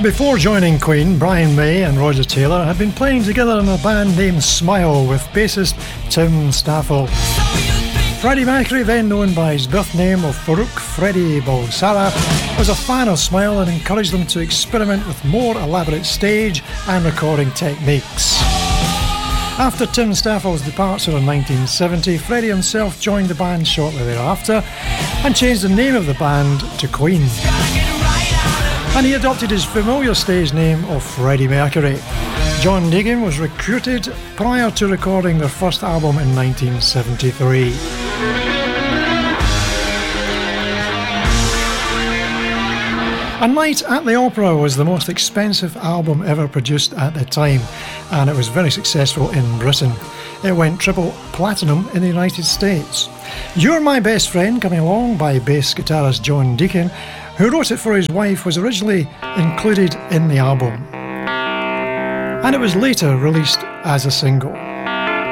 Before joining Queen, Brian May and Roger Taylor had been playing together in a band named Smile with bassist Tim Staffel. Freddie Mercury, then known by his birth name of Farouk Freddie Balsara, was a fan of Smile and encouraged them to experiment with more elaborate stage and recording techniques. After Tim Staffel's departure in 1970, Freddie himself joined the band shortly thereafter and changed the name of the band to Queen. And he adopted his familiar stage name of Freddie Mercury. John Deacon was recruited prior to recording their first album in 1973. A Night at the Opera was the most expensive album ever produced at the time, and it was very successful in Britain. It went triple platinum in the United States. You're My Best Friend, Coming Along by bass guitarist John Deacon, who wrote it for his wife, was originally included in the album, and it was later released as a single.